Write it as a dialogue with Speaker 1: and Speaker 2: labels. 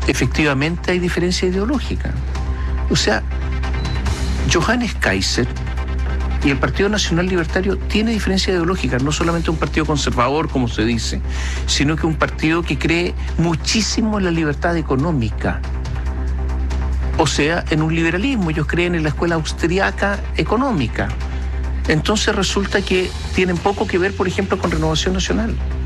Speaker 1: efectivamente hay diferencia ideológica. O sea, Johannes Kaiser y el Partido Nacional Libertario tiene diferencia ideológica, no solamente un partido conservador, como se dice, sino que un partido que cree muchísimo en la libertad económica. O sea, en un liberalismo. Ellos creen en la escuela austriaca económica. Entonces resulta que tienen poco que ver, por ejemplo, con Renovación Nacional.